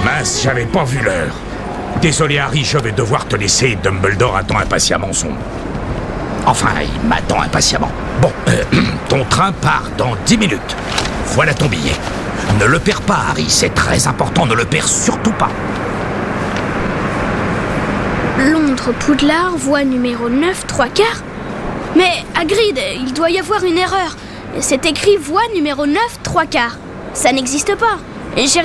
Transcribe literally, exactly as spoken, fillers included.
Mince, j'avais pas vu l'heure. Désolé Harry, je vais devoir te laisser. Dumbledore attend impatiemment son... Enfin, il m'attend impatiemment. Bon, euh, ton train part dans dix minutes. Voilà ton billet. Ne le perds pas, Harry, c'est très important, ne le perds surtout pas. Londres-Poudlard, voie numéro neuf, trois quarts. Mais, Hagrid, il doit y avoir une erreur. C'est écrit voie numéro neuf, trois quarts. Ça n'existe pas. J'ai raison ?